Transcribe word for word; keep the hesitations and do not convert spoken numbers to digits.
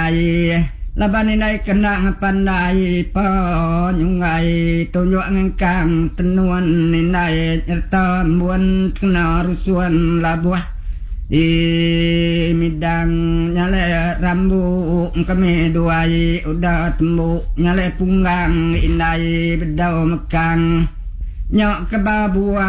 inai laban inai kenang pandai po nyungai tunjuk ngengkang tenuan inai nyerta buan kena rusuhan labuah di midang nyale rambu kami duai udah tembuk nyale punggang inai bedau mekang nyok ke babua